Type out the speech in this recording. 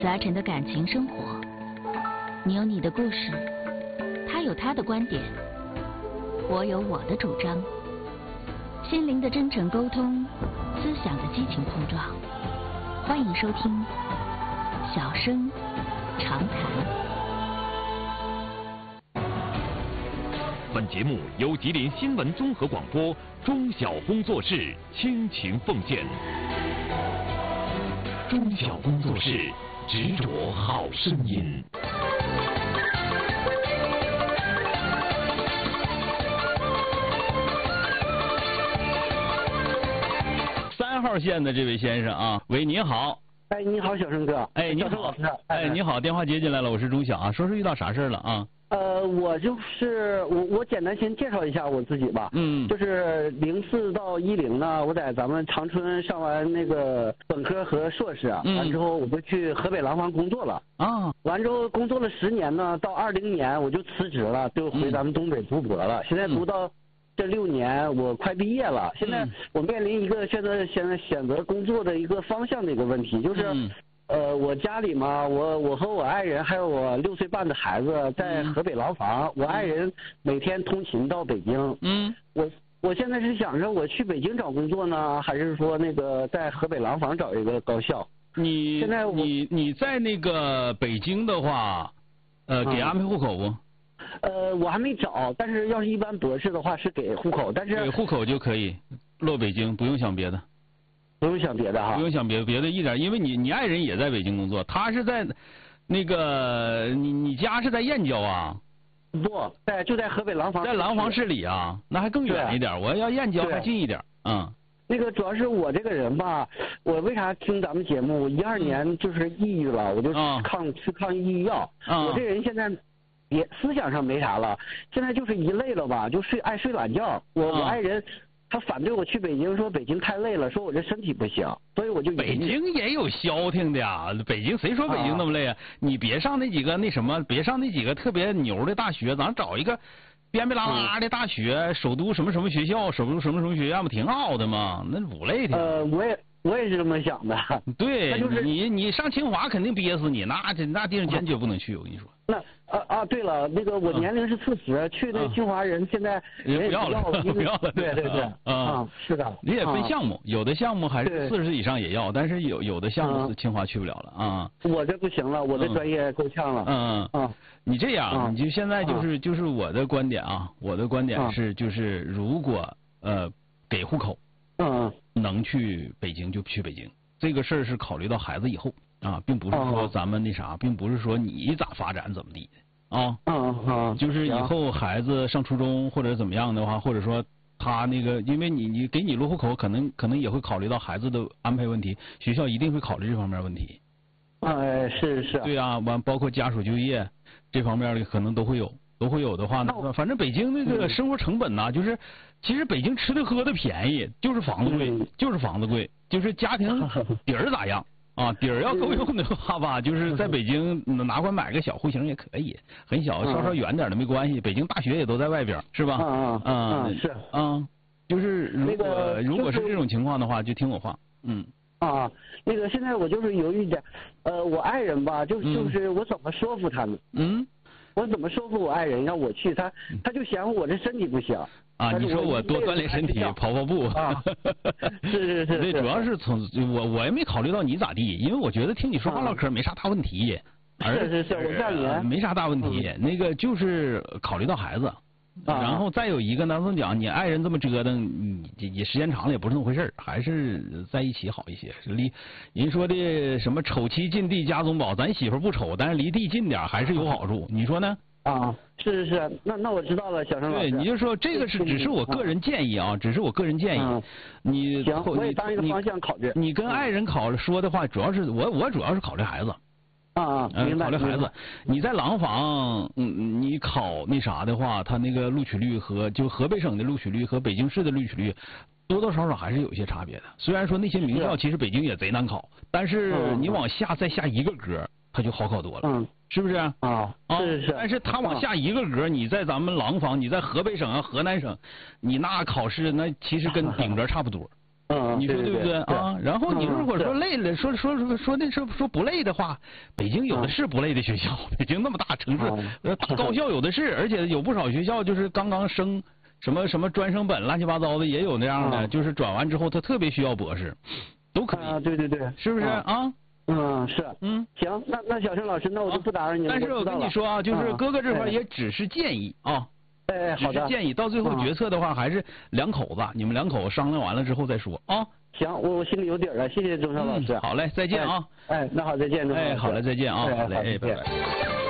杂陈的感情生活，你有你的故事，他有他的观点，我有我的主张。心灵的真诚沟通，思想的激情碰撞。欢迎收听《小声长谈》。 本节目由吉林新闻综合广播中小工作室倾情奉献。中小工作室执着好声音。 3号线的这位先生啊，喂，你好。 哎，你好，小生哥。 哎，你好， 老师。 哎，你好，电话接进来了，我是钟晓啊，说说遇到啥事了啊？ 我就是我简单先介绍一下我自己吧。就是04到10呢，我在咱们长春上完那个本科和硕士啊，完之后我就去河北廊坊工作了。啊。完之后工作了10年呢，到20年我就辞职了，就回咱们东北读博了。现在读到这6年，我快毕业了。现在我面临一个现在选择工作的一个方向的一个问题，就是。我家里嘛，我和我爱人还有我6岁半的孩子在河北廊坊，我爱人每天通勤到北京。我现在是想着我去北京找工作呢，还是说那个在河北廊坊找一个高校？ 你在那个北京的话，给安排户口不？ 我还没找，但是要是一般博士的话是给户口，但是给户口就可以落北京，不用想别的。 不用想别的哈， 不用想别的一点，因为你爱人也在北京工作，他是在那个你家是在燕郊啊？ 不，就在河北廊坊。 在廊坊市里啊，那还更远一点。我要燕郊还近一点。 那个主要是我这个人吧，我为啥听咱们节目？12年就是抑郁了，我就吃抗抑郁药。我这人现在也思想上没啥了，现在就是一累了吧，就爱睡懒觉。我爱人。他反对我去北京，说北京太累了，说我这身体不行，所以我就。 北京也有消停的呀，北京谁说北京那么累啊？你别上那几个别上那几个特别牛的大学，咱找一个边边拉拉的大学，首都什么什么学校，首都什么学院不挺好的吗？那不累的。 我也是这么想的。 对，你上清华肯定憋死你，那地方坚决不能去，我跟你说。 对了，那个我年龄是40，去那清华人现在人不要了，不要了。 对，是的。 你也分项目，有的项目还是40岁以上也要，但是有的项目是清华去不了了啊。 我这不行了，我这专业够呛了。 你这样，你就现在就是我的观点啊，我的观点是就是如果给户口，能去北京就去北京，这个事儿是考虑到孩子以后。并不是说咱们那啥，并不是说你咋发展怎么地的就是以后孩子上初中或者怎么样的话，或者说他那个，因为你给你落户口，可能也会考虑到孩子的安排问题，学校一定会考虑这方面问题。 是。 对啊，完包括家属就业这方面的可能都会有的话呢，反正北京那个生活成本呐，就是其实北京吃的喝的便宜，就是房子贵，就是家庭底儿咋样。底儿要够用的话吧，就是在北京哪管买个小户型也可以，很小，稍远点的没关系。北京大学也都在外边，是吧？ 是就是如果是这种情况的话，就听我话。 那个现在我就是犹豫点，我爱人吧，就是我怎么说服他呢？我怎么说服我爱人让我去？他就嫌我这身体不行。 你说我多锻炼身体，跑步。 是。 对，主要是我也没考虑到你咋地，因为我觉得听你说话唠嗑没啥大问题。 是，我赞你。 没啥大问题，那个就是考虑到孩子，然后再有一个呢，怎么讲？你爱人这么折腾，你时间长了也不是那么回事，还是在一起好一些。人说的什么丑妻近地家中宝，咱媳妇不丑，但是离地近点还是有好处，你说呢？ 是，那我知道了，小生老师。 对，你就说这个只是我个人建议啊，只是我个人建议。你行，我也当一个方向考虑。 你跟爱人说的话，主要是我主要是考虑孩子。 明白。 考虑孩子，你在廊坊，你考那啥的话，他那个录取率就河北省的录取率和北京市的录取率多多少少还是有一些差别的。虽然说那些名校其实北京也贼难考，但是你往下再下一个格，它就好考多了。是不是？ 是。 但是他往下一个格，你在咱们廊坊，你在河北省河南省，你那考试那其实跟顶格差不多。 你说对不对啊？然后你如果说累了，说不累的话，北京有的是不累的学校，北京那么大城市，大高校有的是，而且有不少学校就是刚刚升什么专升本乱七八糟的也有那样的，就是转完之后他特别需要博士，都可以。 对， 是不是啊？ 是。行，那小盛老师，那我就不打扰你了。 但是我跟你说啊，就是哥哥这块也只是建议啊。 好的。 只是建议，到最后决策的话，还是两口子，你们两口子商量完了之后再说啊。 行，我心里有底了，谢谢钟晓老师。 好嘞，再见啊。 那好，再见，钟晓老师。 好嘞，再见啊。好嘞，拜拜。